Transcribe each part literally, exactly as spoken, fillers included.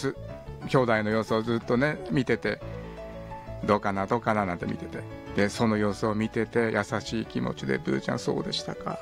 子兄弟の様子をずっとね見てて、どうかなどうかななんて見てて、でその様子を見てて優しい気持ちで、ブーちゃんそうでしたか、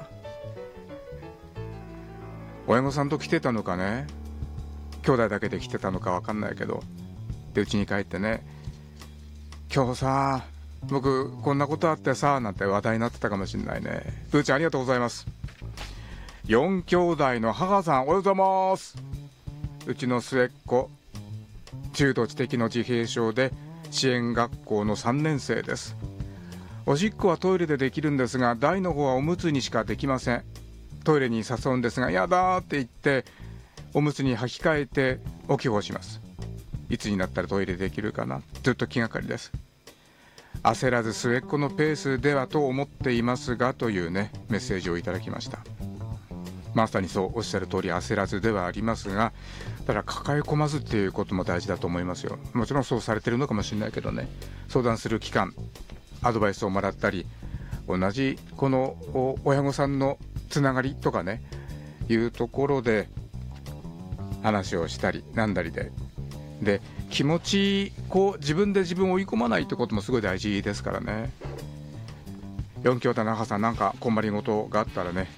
親御さんと来てたのかね、兄弟だけで来てたのか分かんないけど、で家に帰ってね、今日さ僕こんなことあってさなんて話題になってたかもしれないね。ブーちゃんありがとうございます。よん兄弟の母さん、おはようございます。うちの末っ子中度知的の自閉症で支援学校のさんねん生です。おしっこはトイレでできるんですが、大の方はおむつにしかできません。トイレに誘うんですが、やだって言っておむつに履き替えておきをします。いつになったらトイレできるかな、ずっと気がかりです。焦らず末っ子のペースではと思っていますが、というねメッセージをいただきました。まさにそうおっしゃる通り、焦らずではありますが、ただ抱え込まずっていうことも大事だと思いますよ。もちろんそうされてるのかもしれないけどね、相談する機関、アドバイスをもらったり、同じこの親御さんのつながりとかねいうところで話をしたりなんだりで、で気持ちこう自分で自分を追い込まないってこともすごい大事ですからね。よん兄弟の母さん、なんか困りごとがあったらね、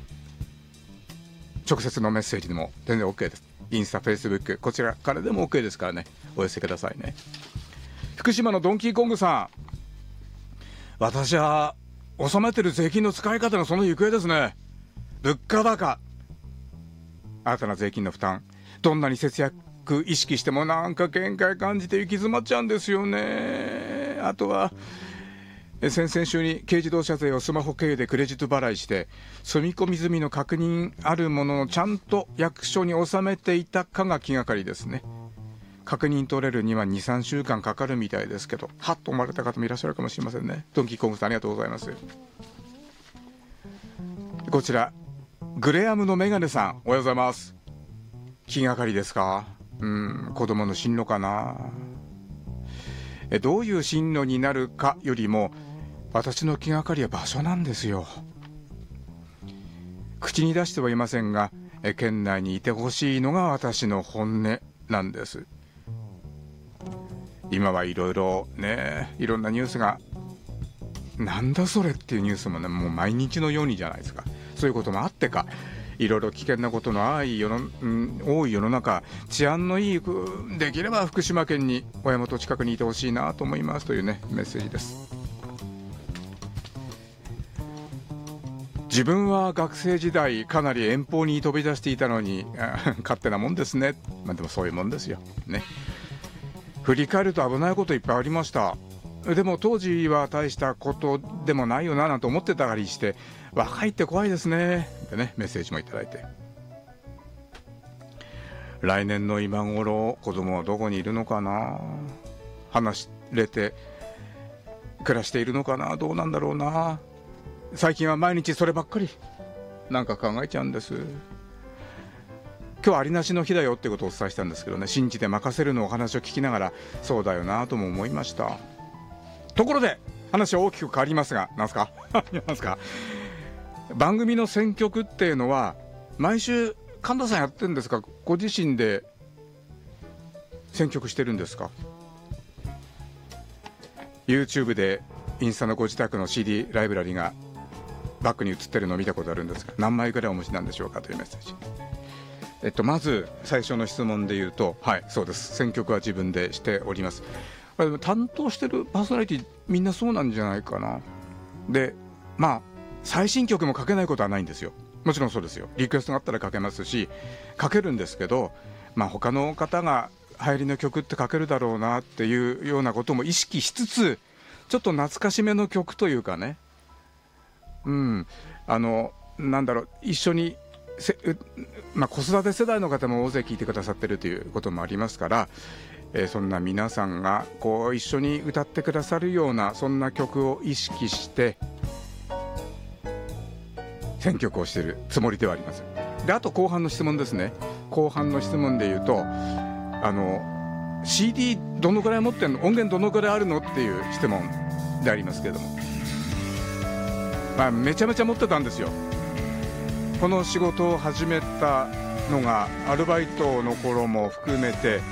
直接のメッセージでも全然 OK です。インスタ、フェイスブック、こちらからでも OK ですからね、お寄せくださいね。福島のドンキーコングさん、私は納めてる税金の使い方のその行方ですね。物価高、新たな税金の負担、どんなに節約意識してもなんか限界感じて行き詰まっちゃうんですよね。あとは先々週に軽自動車税をスマホ経由でクレジット払いして、積み込み済みの確認あるもののちゃんと役所に納めていたかが気がかりですね。確認取れるには にさんしゅうかんかかるみたいですけど、はっと思われた方もいらっしゃるかもしれませんね。ドンキーコングさんありがとうございます。こちらグレアムのメガネさん、おはようございます。気がかりですか。うーん子供の進路かな。えどういう進路になるかよりも、私の気がかりは場所なんですよ。口に出してはいませんが、え県内にいてほしいのが私の本音なんです。今はいろいろね、いろんなニュースが、なんだそれっていうニュースもね、もう毎日のようにじゃないですか。そういうこともあってか、いろいろ危険なことの多い世の、うん、多い世の中、治安のいい、できれば福島県に親元近くにいてほしいなと思いますというねメッセージです。自分は学生時代かなり遠方に飛び出していたのに勝手なもんですね。まあ、でもそういうもんですよね。振り返ると危ないこといっぱいありました。でも当時は大したことでもないよななんて思ってたりして、若いって怖いですねってねメッセージもいただいて、来年の今頃子供はどこにいるのかな、話れて暮らしているのかな、どうなんだろうな。最近は毎日そればっかりなんか考えちゃうんです。今日ありなしの日だよってことをお伝えしたんですけどね、信じて任せるのお話を聞きながら、そうだよなとも思いました。ところで話は大きく変わりますが、なんすかなんすか、番組の選曲っていうのは毎週神田さんやってるんですか、ご自身で選曲してるんですか。 YouTube でインスタのご自宅の シーディー ライブラリがバックに映ってるのを見たことあるんですが、何枚ぐらいお持ちなんでしょうかというメッセージ。えっとまず最初の質問で言うと、はいそうです、選曲は自分でしております。担当してるパーソナリティみんなそうなんじゃないかな。でまあ最新曲もかけないことはないんですよ。もちろんそうですよ、リクエストがあったらかけますし、かけるんですけど、まあ他の方が流行りの曲ってかけるだろうなっていうようなことも意識しつつ、ちょっと懐かしめの曲というかね、うんあのなんだろう、一緒にせ、まあ、子育て世代の方も大勢聴いてくださってるということもありますから、えー、そんな皆さんがこう一緒に歌ってくださるようなそんな曲を意識して選曲をしているつもりではあります。であと後半の質問ですね。後半の質問で言うと、あの シーディー どのくらい持ってんの、音源どのくらいあるのっていう質問でありますけれども、まあ、めちゃめちゃ持ってたんですよ。この仕事を始めたのがアルバイトの頃も含めて